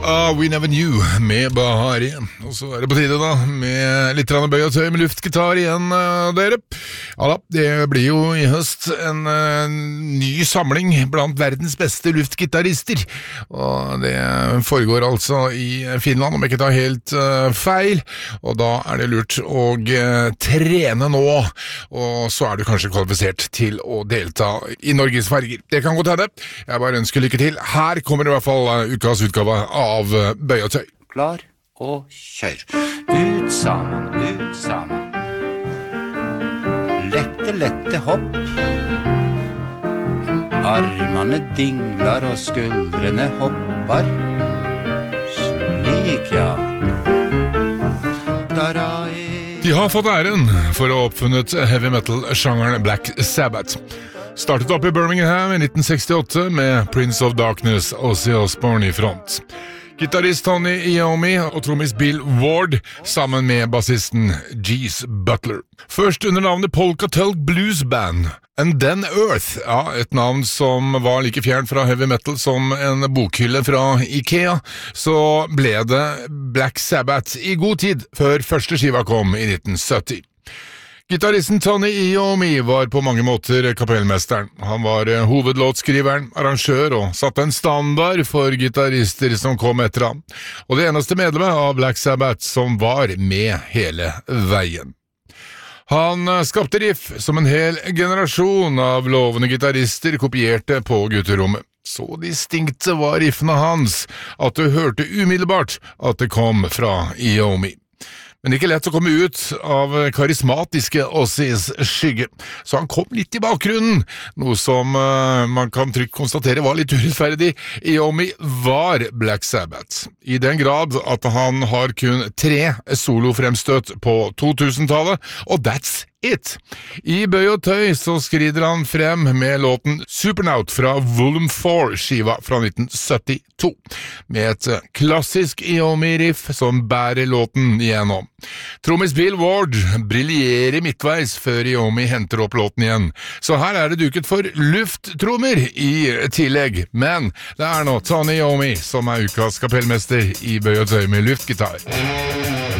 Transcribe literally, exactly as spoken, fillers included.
Ah, We Never Knew med Bahari. Og så er det på tide da med litt grann bøy og tøy med luftgitar igjen, uh, dere. Ja da, det blir jo i høst en uh, ny samling blant verdens beste luftgitarister. Og det foregår altså i Finland, om jeg ikke tar helt uh, feil. Og da er det lurt å uh, trene nå, og så er du kanskje kvalifisert til å delta i Norges farger. Det kan godt hende. Jeg bare ønsker lykke til. Her kommer i hvert fall uh, ukas utgave av av bøy og tøy. Klar og kjør. Ut sammen, ut sammen. Lette, lette hopp. Armene dingler og skuldrene hopper. Slik, ja. De har fått æren for å ha oppfunnet heavy metal-sjangeren Black Sabbath. Startet opp i Birmingham i nitten sekstiåtte med Prince of Darkness og Ozzy Osbourne i front. Gitarist Tony Iommi og trommis Bill Ward sammen med bassisten Geese Butler. Først under navnet Polkatulk Blues Band. And Then Earth, ja, et navn som var like fjernt fra heavy metal som en bokhylle fra Ikea, så ble det Black Sabbath i god tid før første skiva kom i nitten sytti. Gitaristen Tony Iommi var på mange måter kapellmesteren. Han var hovedlåtskriveren, arrangør og satte en standard for gitarister som kom etter ham, og det eneste medlemmet av Black Sabbath som var med hele veien. Han skapte riff som en hel generasjon av lovende gitarister kopierte på gutterommet. Så distinkte var riffene hans at du hørte umiddelbart at det kom fra Iommi. Men ikke lett å komme ut av karismatiske Ozzys skygge, så han kom litt i bakgrunnen, noe som uh, man kan trygt konstatere var litt urettferdig. Iommi var Black Sabbath, i den grad at han har kun tre solofremstøt på totusentallet, og that's it. I bøy og tøy så skrider han frem med låten Supernaut fra Volume four-skiva fra nitten syttito, med et klassisk Iommi-riff som bærer låten igjennom. Trommis Bill Ward briljerer midtveis før Iommi henter opp låten igjen, så her er det duket for lufttrommer i tillegg, men det er nå Tony Iommi som er ukas kapellmester i bøy og tøy med luftgitar.